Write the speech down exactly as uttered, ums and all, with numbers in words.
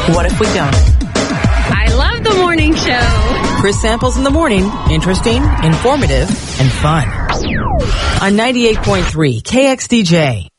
What if we don't? I love the morning show. Chris Samples in the morning. Interesting, informative, and fun. On ninety-eight point three K X D J.